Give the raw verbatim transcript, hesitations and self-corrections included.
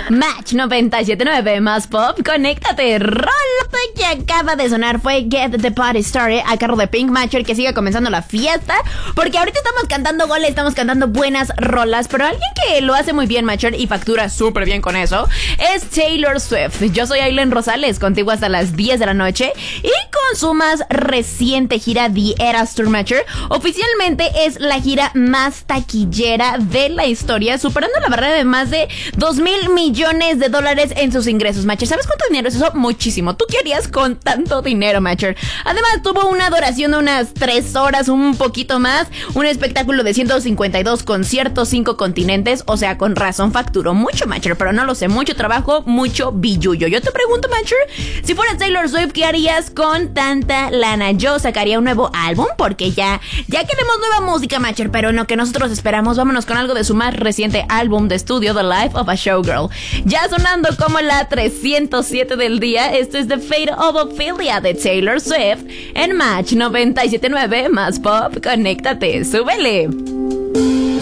Match noventa y siete punto nueve más pop, conéctate. Rola que acaba de sonar fue Get the Party Started a cargo de Pink Matcher, que siga comenzando la fiesta, porque ahorita estamos cantando goles, estamos cantando buenas rolas, pero alguien que lo hace muy bien, Matcher, y factura súper bien con eso, es Taylor Swift. Yo soy Aileen Rosales, contigo hasta las diez de la noche, y con su más reciente gira, The Eras Tour, Matcher, oficialmente es la gira más taquillera de la historia, superando la barrera de más de dos mil millones de dólares en sus ingresos, Matcher. ¿Sabes cuánto dinero es eso? Muchísimo. ¿Tú qué harías con tanto dinero, Matcher? Además, tuvo una duración de unas tres horas, un poquito más, un espectáculo de ciento cincuenta y dos conciertos, cinco continentes, o sea, con razón facturó mucho, Matcher, pero no lo sé, mucho trabajo, mucho billullo. Yo te pregunto, Matcher, si fueras Taylor Swift, ¿qué harías con tanta lana? Yo sacaría un nuevo álbum, porque ya, ya queremos nueva música, Matcher, pero en lo que nosotros esperamos, vámonos con algo de su más reciente álbum de estudio, The Life of a Showgirl. Ya sonando como la trescientos siete del día, esto es The Fate of Ophelia de Taylor Swift en Match noventa y siete punto nueve más pop, conéctate, súbele.